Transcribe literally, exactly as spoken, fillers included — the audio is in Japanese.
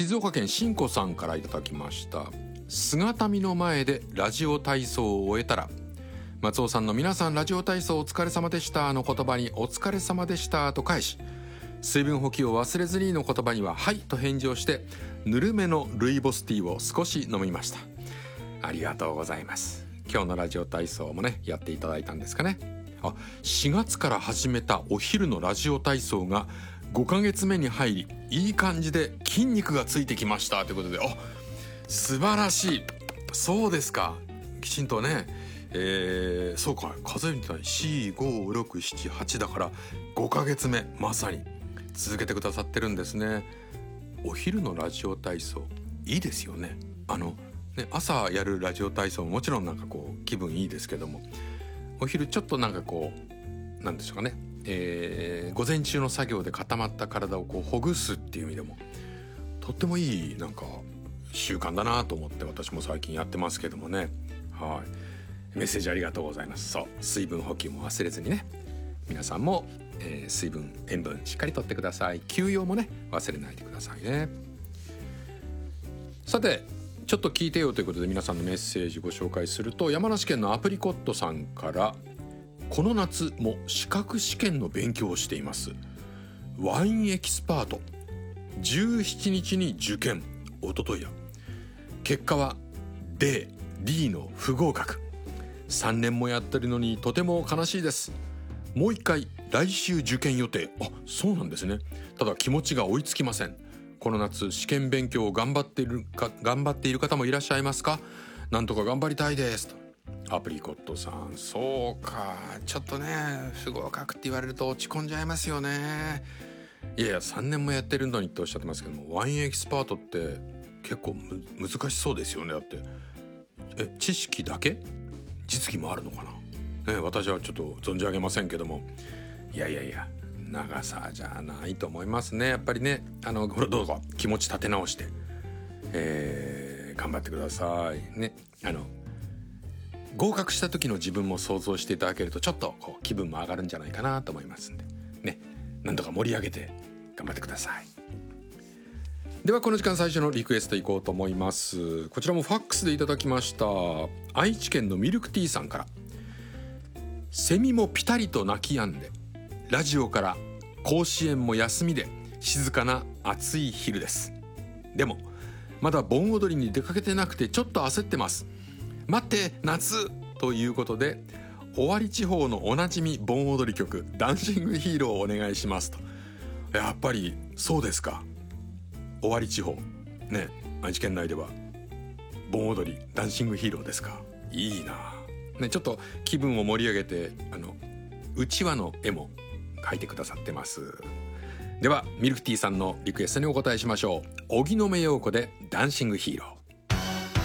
静岡県しんこさんからいただきました。姿見の前でラジオ体操を終えたら、松尾さんの皆さんラジオ体操お疲れ様でしたの言葉にお疲れ様でしたと返し、水分補給を忘れずにの言葉にははいと返事をして、ぬるめのルイボスティーを少し飲みました。ありがとうございます。今日のラジオ体操もねやっていただいたんですかね。あ、しがつから始めたお昼のラジオ体操がごかげつめに入り、いい感じで筋肉がついてきましたということで、あ、素晴らしい。そうですか。きちんとね、えー、そうか、数えみたい。よん、ご、ろく、なな、はちだからごかげつめ、まさに続けてくださってるんですね。お昼のラジオ体操いいですよね。あのね、朝やるラジオ体操ももちろんなんかこう気分いいですけども、お昼ちょっとなんかこうなんでしょうかね、えー、午前中の作業で固まった体をこうほぐすっていう意味でもとってもいいなんか習慣だなと思って、私も最近やってますけどもね。はい、メッセージありがとうございます。そう、水分補給も忘れずにね、皆さんも、えー、水分塩分しっかりとってください。休養もね忘れないでくださいね。さて、ちょっと聞いてよということで皆さんのメッセージご紹介すると、山梨県のアプリコットさんから、この夏も資格試験の勉強をしています。ワインエキスパートじゅうしちにちに受験、おとといや。結果は ディー、ディー の不合格。さんねんもやってるのにとても悲しいです。もう一回来週受験予定。あ、そうなんですね。ただ気持ちが追いつきません。この夏試験勉強を頑張っているか頑張っている方もいらっしゃいますか？なんとか頑張りたいですと。アプリコットさん、そうか、ちょっとね不合格って言われると落ち込んじゃいますよね。いやいや、さんねんもやってるのにっておっしゃってますけども、ワインエキスパートって結構む難しそうですよね。だってえ知識だけ実技もあるのかな、ね、私はちょっと存じ上げませんけども、いやいやいや長さじゃないと思いますね。やっぱりね、あのどうぞ気持ち立て直して、えー、頑張ってくださいね。あの合格した時の自分も想像していただけるとちょっとこう気分も上がるんじゃないかなと思いますんでね、なんとか盛り上げて頑張ってください。ではこの時間最初のリクエストいこうと思います。こちらもファックスでいただきました。愛知県のミルクティーさんから、セミもピタリと鳴き止んで、ラジオから甲子園も休みで静かな暑い昼です。でもまだ盆踊りに出かけてなくてちょっと焦ってます。待って夏ということで、尾張地方のおなじみ盆踊り曲ダンシングヒーローをお願いしますと。やっぱりそうですか。尾張地方ね、愛知県内では盆踊りダンシングヒーローですか。いいなね、ちょっと気分を盛り上げて、あのうちわの絵も描いてくださってます。ではミルクティーさんのリクエストにお答えしましょう。荻野目洋子でダンシングヒーロー。